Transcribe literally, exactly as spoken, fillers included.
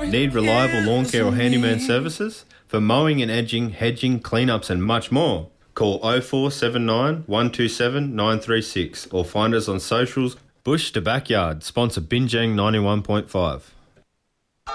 Need reliable lawn care or handyman services? For mowing and edging, hedging, cleanups and much more. Call oh four seven nine, one two seven, nine three six or find us on socials. Bush to Backyard, sponsor Binjang ninety-one point five.